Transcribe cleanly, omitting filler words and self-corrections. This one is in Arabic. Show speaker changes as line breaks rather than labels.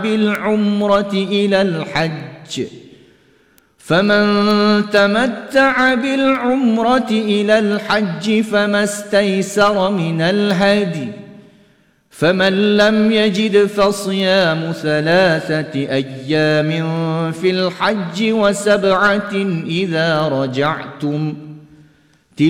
بالعمرة إلى الحج، فمن تمتع بالعمرة إلى الحج فما استيسر من الهدي، فمن لم يجد فصيام 3 أيام في الحج و7 إذا رجعتم،